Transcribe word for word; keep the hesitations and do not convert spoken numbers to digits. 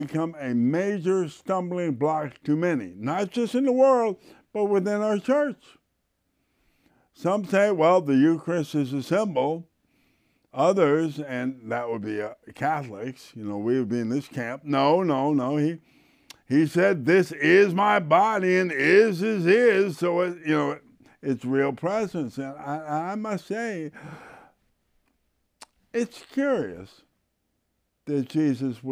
become a major stumbling block to many, not just in the world, but within our church. Some say, well, the Eucharist is a symbol. Others, and that would be uh, Catholics, you know, we would be in this camp. No, no, no. He he said, this is my body, and is is is. So, it, you know, it's real presence. And I, I must say, it's curious that Jesus would